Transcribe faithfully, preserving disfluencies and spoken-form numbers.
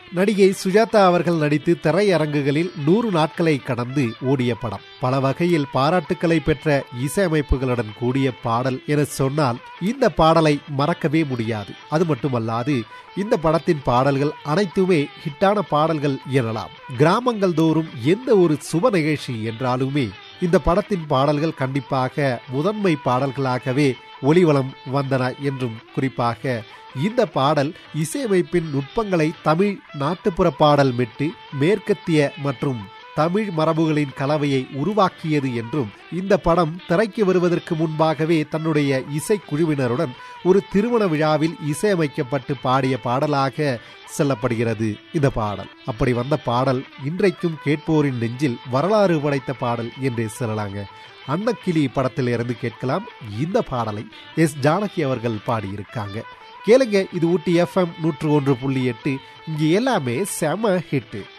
நடிகை சுஜாதா அவர்கள் நடித்து திரையரங்குகளில் நூறு நாட்களை கடந்து ஓடிய படம். பல வகையில் பாராட்டுக்களை பெற்ற இசையமைப்புகளுடன் கூடிய பாடல் என சொன்னால் இந்த பாடலை மறக்கவே முடியாது. அது மட்டுமல்லாது இந்த படத்தின் பாடல்கள் அனைத்துமே ஹிட்டான பாடல்கள் எனலாம். கிராமங்கள் தோறும் எந்த ஒரு சுப நிகழ்ச்சி என்றாலுமே இந்த படத்தின் பாடல்கள் கண்டிப்பாக முதன்மை பாடல்களாகவே ஒளிவலம் வந்தன என்றும், குறிப்பாக இந்த பாடல் இசையமைப்பின் நுட்பங்களை தமிழ் நாட்டுப்புற பாடல் மெட்டு, மேற்கத்திய மற்றும் தமிழ் மரபுகளின் கலவையை உருவாக்கியது என்றும், இந்த படம் திரைக்கு வருவதற்கு முன்பாகவே தன்னுடைய இசைக்குழுவினருடன் ஒரு திருமண விழாவில் இசையமைக்கப்பட்டு பாடிய பாடலாக சொல்லப்படுகிறது இந்த பாடல். அப்படி வந்த பாடல் இன்றைக்கும் கேட்போரின் நெஞ்சில் வரலாறு படைத்த பாடல் என்றே சொல்லலாங்க. அன்னக்கிளி படத்தில் இருந்து கேட்கலாம் இந்த பாடலை. எஸ் ஜானகி அவர்கள் பாடியிருக்காங்க. கேளுங்க, இது ஊட்டி எஃப்எம் நூற்று ஒன்று புள்ளி எட்டு. இங்கே எல்லாமே செம ஹிட்டு.